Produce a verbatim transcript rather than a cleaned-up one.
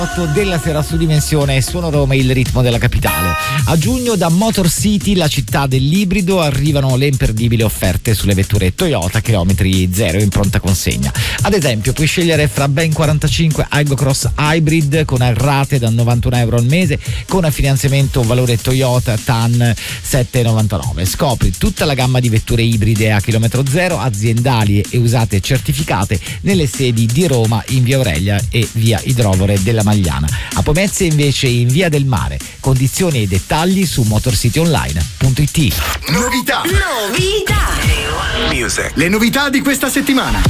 Della sera su Dimensione Suono Roma, il ritmo della capitale. A giugno da Motor City, la città dell'ibrido, arrivano le imperdibili offerte sulle vetture Toyota chilometri zero in pronta consegna. Ad esempio puoi scegliere fra ben quarantacinque Aygo Cross Hybrid con rate da novantuno euro al mese, con finanziamento valore Toyota T A N sette virgola novantanove. Scopri tutta la gamma di vetture ibride a chilometro zero, aziendali e usate certificate nelle sedi di Roma, in via Aurelia e via Idrovore della Magliana. A Pomezia invece in via del Mare. Condizioni e dettagli su motorcityonline punto it. Novità! Novità! Music. Le novità di questa settimana.